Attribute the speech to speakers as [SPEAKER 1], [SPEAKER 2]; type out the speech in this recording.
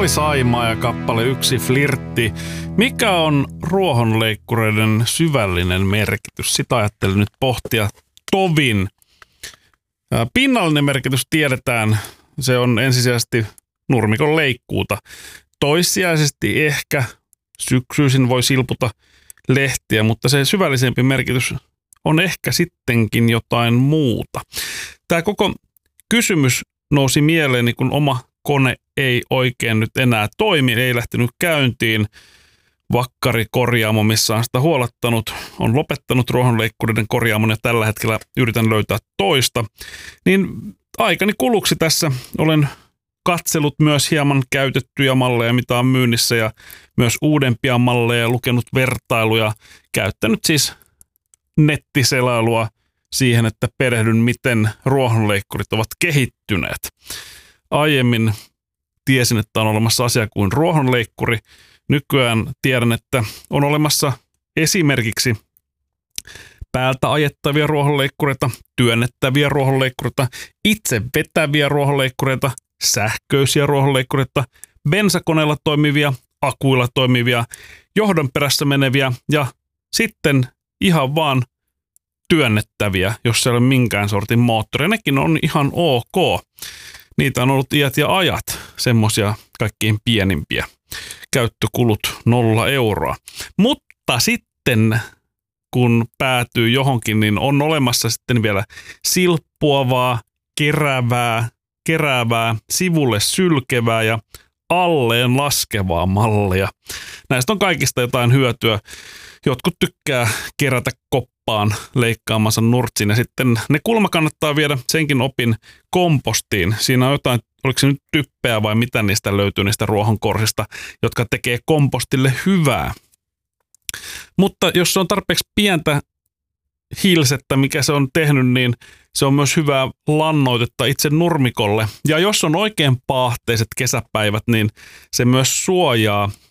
[SPEAKER 1] Olavi Saimaa ja kappale Yksi flirtti. Mikä on ruohonleikkureiden syvällinen merkitys? Sitä ajattelin nyt pohtia tovin. Pinnallinen merkitys tiedetään. Se on ensisijaisesti nurmikon leikkuuta. Toissijaisesti ehkä syksyisin voi silputa lehtiä, mutta se syvällisempi merkitys on ehkä sittenkin jotain muuta. Tämä koko kysymys nousi mieleeni, kun oma kone ei oikein nyt enää toimi, ei lähtenyt käyntiin. Vakkari korjaamo, missä on sitä huolattanut, on lopettanut ruohonleikkureiden korjaamon ja tällä hetkellä yritän löytää toista. Niin aikani kuluksi tässä olen katsellut myös hieman käytettyjä malleja, mitä on myynnissä, ja myös uudempia malleja, lukenut vertailuja, käyttänyt siis nettiselailua siihen, että perehdyn, miten ruohonleikkurit ovat kehittyneet. Aiemmin tiesin, että on olemassa asia kuin ruohonleikkuri. Nykyään tiedän, että on olemassa esimerkiksi päältä ajettavia ruohonleikkureita, työnnettäviä ruohonleikkureita, itse vetäviä ruohonleikkureita, sähköisiä ruohonleikkureita, bensakoneella toimivia, akuilla toimivia, johdon perässä meneviä ja sitten ihan vaan työnnettäviä, jos ei ole minkään sortin moottoria. Nekin on ihan ok. Niitä on ollut iät ja ajat, semmoisia kaikkein pienimpiä. Käyttökulut 0 euroa. Mutta sitten kun päätyy johonkin, niin on olemassa sitten vielä silppuavaa, keräävää, sivulle sylkevää ja alleen laskevaa mallia. Näistä on kaikista jotain hyötyä. Jotkut tykkää kerätä koppaan leikkaamansa nurtsin ja sitten ne kulma kannattaa viedä, senkin opin, kompostiin. Siinä on jotain, oliko se nyt typpeä vai mitä niistä löytyy niistä ruohonkorsista, jotka tekee kompostille hyvää. Mutta jos se on tarpeeksi pientä hilsettä, mikä se on tehnyt, niin se on myös hyvää lannoitetta itse nurmikolle. Ja jos on oikein paahteiset kesäpäivät, niin se myös suojaa